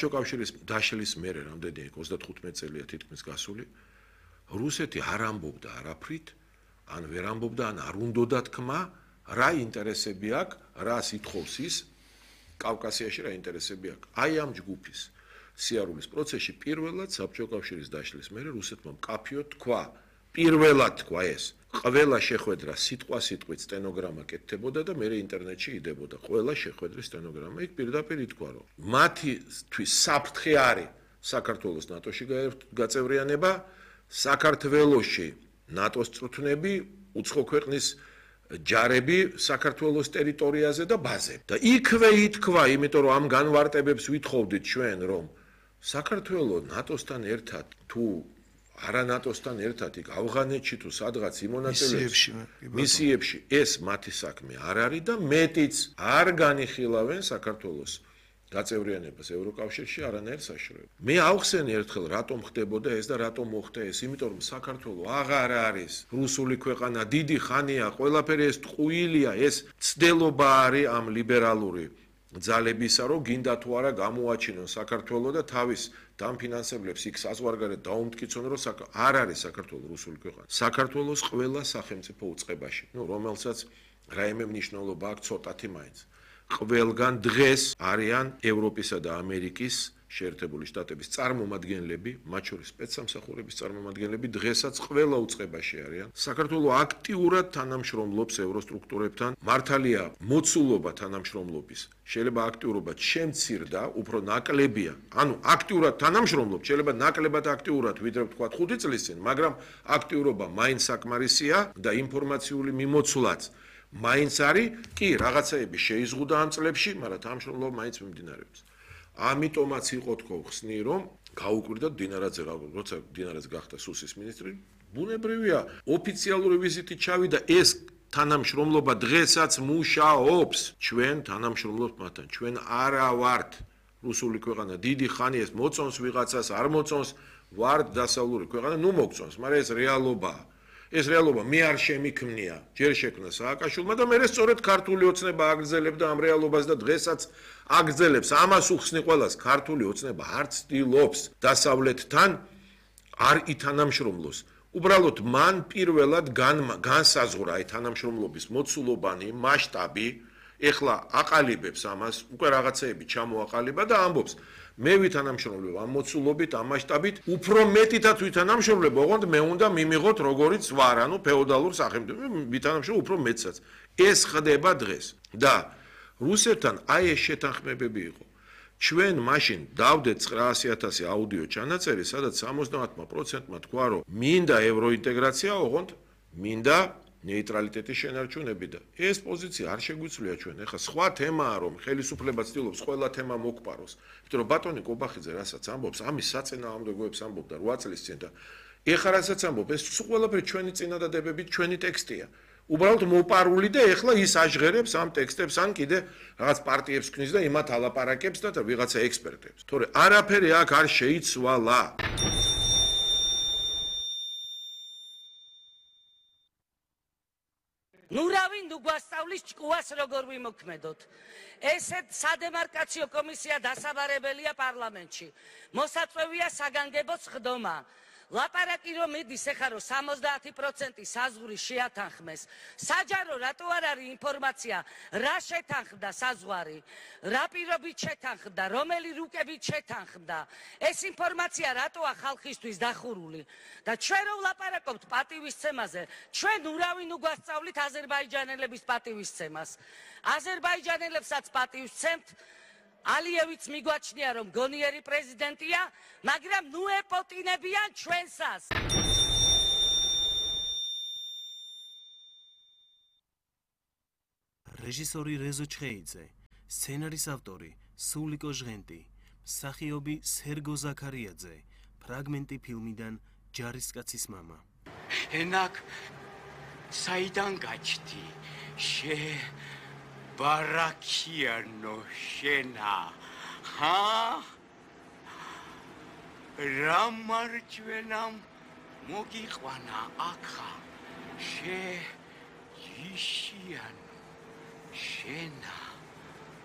საბჭო კავშირის დაშლის მერე რამდენი 35 წელია თითქმის გასული რუსეთი არ ამბობდა არაფრით ან ვერ ამბობდა ან არ უნდოდა თქმა რა ინტერესები აქვს რა სიტყვის ის კავკასიაში რა ინტერესები აქვს აი ამ ჯგუფის სიარულის პროცესში პირველად საბჭო კავშირის დაშლის მერე რუსეთმა მკაფიოდ თქვა პირველად თქვა ეს ყველა შეხვედრა სიტყვით სტენოგრამა კეთდებოდა და მე ინტერნეტში იდებოდა ყველა შეხვედრის სტენოგრამა იქ პირდაპირ ითქვა რომ მათთვის საფრთხე არის საქართველოს ნატოში გაწევრიანება საქართველოში ნატოს წვრთნები უცხო ქვეყნის ჯარები საქართველოს ტერიტორიაზე და ბაზები და იქვე ითქვა იმიტომ რომ ამ განვარტებებს ვითხოვდით ჩვენ რომ საქართველოს ნატოსთან ერთად თუ არა ნატოსთან ერთად იქ ავღანეთში თუ სადღაც იმონაწილეებს მისიებში ეს მათი საქმე არ არის და მეტიც არ განიხილავენ საქართველოს გაწევრიანებას ევროკავშირში არანაირ საშუალებას. მე ავხსენე ერთხელ რატომ ხდებოდა ეს და რატომ მოხდა ეს, იმიტომ რომ საქართველოს აღარ არის რუსული ქვეყანა, დიდი ხანია, ყველაფერი ეს ტყუილია, ეს ცდელობა არის ამ ლიბერალური ძალებისა, რომ გინდა თუ არა გამოაჩინონ საქართველოს და თავის დამფინანსებლებს იქ საზღვარგარეთ დაუმტკიცონ, რომ არ არის საქართველოს რუსული ქვეყანა. საქართველოს ყველა სახელმწიფო უწყებაში, რომელსაც რაიმე მნიშვნელობა აქვს ცოტათი მაინც. ყველგან დღეს არიან ევროპისა და ამერიკის შეერთებული შტატების წარმომადგენლები, მათ შორის სპეცსამსახურების წარმომადგენლები, დღესაც ყველა უწყებაში არიან. საქართველოს აქტიურად თანამშრომლობს ევროსტრუქტურებთან. მართალია, მოცულობა თანამშრომლობის შეიძლება აქტიურობად შემცირდა, უფრო ნაკლებია. ანუ აქტიურად თანამშრომლობ, შეიძლება ნაკლებად აქტიურად, ვიდრე ვთქვა 5 წლის წინ, მაგრამ აქტიურობა მაინც საკმარისია და ინფორმაციული მიმოცვლაც მაინც არის, კი, რაღაცეები შეიზღუდა ამ წლებში, მაგრამ თანამშრომლობა მაინც მიმდინარეობს. ამიტომაც იყო თქო ხსნი, რომ გაუკვირდა დინარაძე, როცა დინარაძე გახდა სუსის მინისტრი, ბუნებრივია, ოფიციალური ვიზიტით ჩავიდა ეს თანამშრომლობა დღესაც მუშაობს. ჩვენ თანამშრომლობთ მათთან, ჩვენ არა ვართ რუსული ქვეყანა, დიდი ხანი ეს მოწონს ვიღაცას, არ მოწონს, ვართ დასავლური ქვეყანა, ნუ მოგწონს, მაგრამ ეს რეალობაა. ეს რეალობა მე არ შემიქმნია, ჯერ შექმნა სააკაშვილმა და მე სწორედ ქართული ოცნება აგრძელებდა ამ რეალობას და დღესაც აგრძელებს. ამას უხსნი ყველას, ქართული ოცნება არ ცდილობს დასავლეთთან არ ითანამშრომლოს. უბრალოდ მან პირველად განსაზღვრა აი თანამშრომლობის მოცულობანი, მასშტაბი, ეხლა აყალიბებს ამას, უკვე რაღაცეები ჩამოაყალიბა და ამბობს მე ვითანამშრომლებ ამ მოცულობით, ამ მასშტაბით, უფრო მეტითაც ვითანამშრომლებ, ოღონდ მე უნდა მიმიღოთ როგორიც ვარ, ანუ ფეოდალურ სახელმწიფო, ვითანამშრომლებ უფრო მეტსაც. ეს ხდება დღეს. და რუსეთთან აი ეს შეთანხმებები იყო. ჩვენ მაშინ დავდეთ 900,000 აუდიო ჩანაწერი, სადაც 70%-მა თქვა, რომ მინდა ევროინტეგრაცია, ოღონდ მინდა ნეიტრალიტეტის შენარჩუნები და ეს პოზიცია არ შეგვიძლია ჩვენ. ეხლა სხვა თემაა, რომ ხელისუფლება ცდილობს ყველა თემა მოგპაროს. იმიტომ რომ ბატონი კობახიძე რასაც ამბობს, ამის საწინააღმდეგოებს ამბობდა 8 წლის წინ და ეხლა რასაც ამბობს, ეს ყველაფერი ჩვენი წინადადებებით, ჩვენი ტექსტია. უბრალოდ მოპარული და ეხლა ის აჟღერებს ამ ტექსტებს, ან კიდე რაღაც პარტიებს ქნის და იმათ ალაპარაკებს და ვიღაცა ექსპერტებს. თორე არაფერი აქ არ შეიცვალა. ნუ რავინ ნუ გვასწავლის ჭკუას როგორ ვიმოქმედოთ. ესეთ სადემარკაციო კომისია დასაბარებელია პარლამენტში. მოსაწვევია საგანგებო სხდომა. ლაპარაკი რომ მიდის ეხლა რომ 70% საზღვარი შეათანხმეს. საჯარო რატო არ არის ინფორმაცია რა შეთანხმდა საზღვარი, რა პირობით შეთანხმდა, რომელი რუკებით შეთანხმდა. ეს ინფორმაცია რატოა ხალხისთვის დახურული და ჩვენ რომ ვლაპარაკობთ პატივისცემაზე, ჩვენ ურავინ უგვასწავლით აზერბაიჯანელების პატივისცემას. აზერბაიჯანელებსაც პატივისცემთ. ალიევიც მიგვაჩნია რომ გონიერი პრეზიდენტია, მაგრამ ნუ ეპოტინებიან ჩვენსას. რეჟისორი რეზო ჩხეიძე, სცენარის ავტორი სულიკო ჟღენტი, მსახიობი სერგო ზაქარიაძე, ფრაგმენტი ფილმიდან ჯარისკაცის მამა. ენაკ საიდან გაჩდი? ბარაქიანო შენა, რა მარჯვენამ მოგიყვანა აქა, იშიანო შენა.